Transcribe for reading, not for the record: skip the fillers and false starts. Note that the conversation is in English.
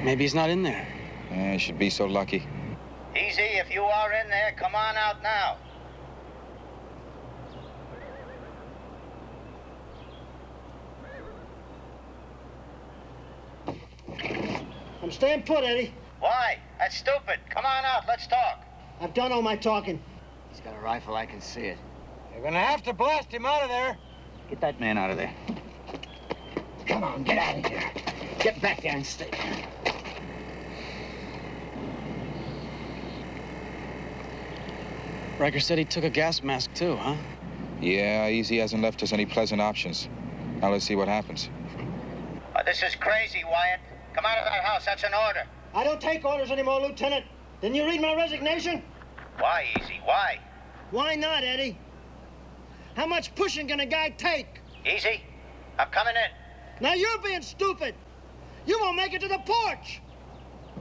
Maybe he's not in there. He should be so lucky. Easy, if you are in there, come on out now. I'm staying put, Eddie. Why? That's stupid. Come on out, let's talk. I've done all my talking. He's got a rifle, I can see it. You're gonna have to blast him out of there. Get that man out of there. Come on, get out of here. Get back there and stay there. Riker said he took a gas mask too, huh? Yeah, Easy hasn't left us any pleasant options. Now let's see what happens. This is crazy, Wyatt. Come out of that house, that's an order. I don't take orders anymore, Lieutenant. Didn't you read my resignation? Why, Easy, why? Why not, Eddie? How much pushing can a guy take? Easy, I'm coming in. Now you're being stupid. You won't make it to the porch.